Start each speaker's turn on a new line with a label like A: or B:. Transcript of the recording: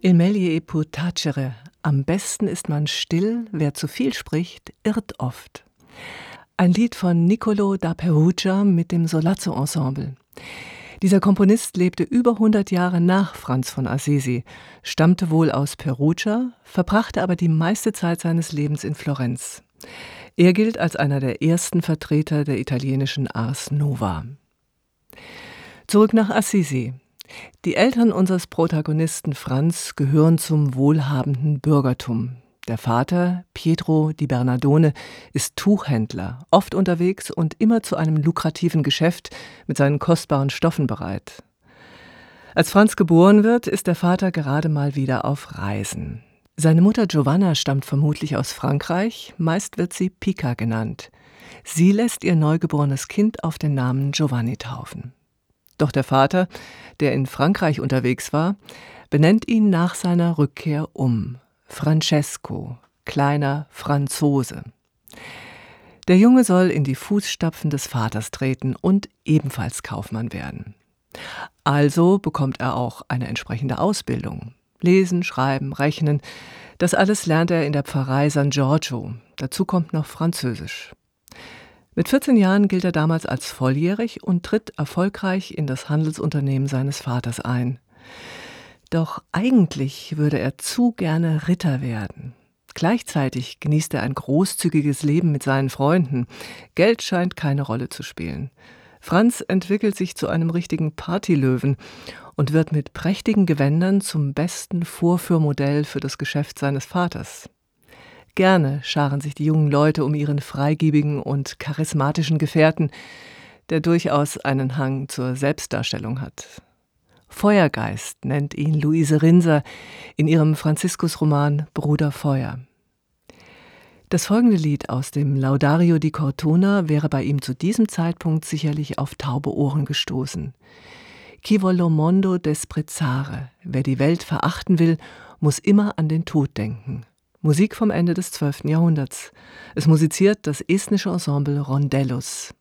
A: Il meglio è pur tacere. Am besten ist man still, wer zu viel spricht, irrt oft. Ein Lied von Niccolò da Perugia mit dem Solazzo Ensemble. Dieser Komponist lebte über 100 Jahre nach Franz von Assisi, stammte wohl aus Perugia, verbrachte aber die meiste Zeit seines Lebens in Florenz. Er gilt als einer der ersten Vertreter der italienischen Ars Nova. Zurück nach Assisi. Die Eltern unseres Protagonisten Franz gehören zum wohlhabenden Bürgertum. Der Vater, Pietro di Bernardone, ist Tuchhändler, oft unterwegs und immer zu einem lukrativen Geschäft mit seinen kostbaren Stoffen bereit. Als Franz geboren wird, ist der Vater gerade mal wieder auf Reisen. Seine Mutter Giovanna stammt vermutlich aus Frankreich, meist wird sie Pica genannt. Sie lässt ihr neugeborenes Kind auf den Namen Giovanni taufen. Doch der Vater, der in Frankreich unterwegs war, benennt ihn nach seiner Rückkehr um. Francesco, kleiner Franzose. Der Junge soll in die Fußstapfen des Vaters treten und ebenfalls Kaufmann werden. Also bekommt er auch eine entsprechende Ausbildung. Lesen, Schreiben, Rechnen, das alles lernt er in der Pfarrei San Giorgio. Dazu kommt noch Französisch. Mit 14 Jahren gilt er damals als volljährig und tritt erfolgreich in das Handelsunternehmen seines Vaters ein. Doch eigentlich würde er zu gerne Ritter werden. Gleichzeitig genießt er ein großzügiges Leben mit seinen Freunden. Geld scheint keine Rolle zu spielen. Franz entwickelt sich zu einem richtigen Partylöwen und wird mit prächtigen Gewändern zum besten Vorführmodell für das Geschäft seines Vaters. Gerne scharen sich die jungen Leute um ihren freigebigen und charismatischen Gefährten, der durchaus einen Hang zur Selbstdarstellung hat. Feuergeist nennt ihn Luise Rinser in ihrem Franziskus-Roman Bruder Feuer. Das folgende Lied aus dem Laudario di Cortona wäre bei ihm zu diesem Zeitpunkt sicherlich auf taube Ohren gestoßen. Chi vuol lo mondo desprezare. Wer die Welt verachten will, muss immer an den Tod denken. Musik vom Ende des 12. Jahrhunderts. Es musiziert das estnische Ensemble Rondellos.